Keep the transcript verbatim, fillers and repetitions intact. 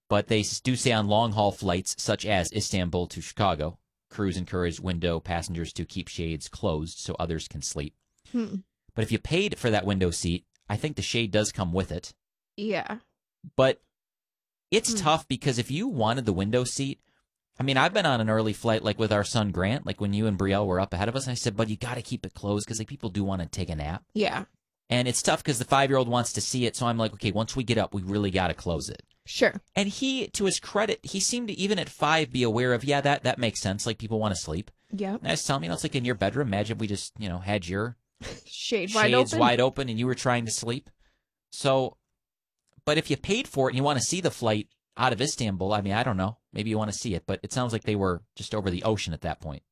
But they do say on long-haul flights, such as Istanbul to Chicago, crews encourage window passengers to keep shades closed so others can sleep. Hmm. But if you paid for that window seat, I think the shade does come with it. Yeah. But it's Hmm. tough because if you wanted the window seat, I mean, I've been on an early flight, like with our son Grant, like when you and Brielle were up ahead of us, and I said, but you got to keep it closed because like people do want to take a nap. Yeah. And it's tough because the five-year-old wants to see it, so I'm like, okay, once we get up, we really got to close it. Sure. And he, to his credit, he seemed to, even at five, be aware of, yeah, that, that makes sense, like people want to sleep. Yeah. And I was telling him, you know, it's like in your bedroom, imagine if we just, you know, had your Shade wide shades open. wide open and you were trying to sleep. So, but if you paid for it and you want to see the flight out of Istanbul, I mean, I don't know. Maybe you want to see it, but it sounds like they were just over the ocean at that point.